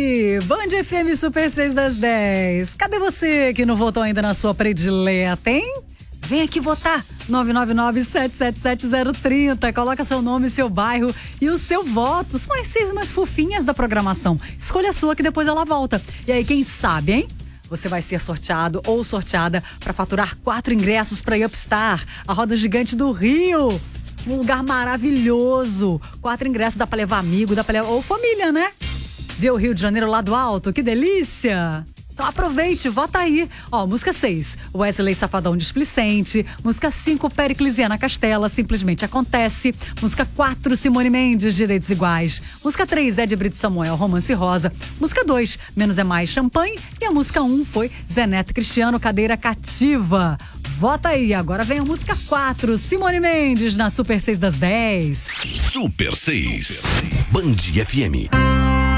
aí, Band FM Super 6 das 10. Cadê você que não votou ainda na sua predileta, hein? Vem aqui votar, 999-777-030. Coloca seu nome, seu bairro e o seu voto. São as 6 mais fofinhas da programação. Escolha a sua que depois ela volta. E aí, quem sabe, hein? Você vai ser sorteado ou sorteada para faturar 4 ingressos para Upstar, a roda gigante do Rio. Um lugar maravilhoso. 4 ingressos, dá pra levar amigo, dá pra levar... ou família, né? Ver o Rio de Janeiro lá do alto, que delícia! Então aproveite, vota aí. Ó, música 6, Wesley Safadão Displicente. Música 5, Péricles e Ana Castela, Simplesmente Acontece. Música 4, Simone Mendes, Direitos Iguais. Música 3, Ed Brito Samuel, Romance Rosa. Música 2, Menos é Mais, Champanhe. E a música 1 foi Zé Neto Cristiano, Cadeira Cativa. Vota aí, agora vem a música 4, Simone Mendes, na Super 6 das 10. Super 6, Band FM.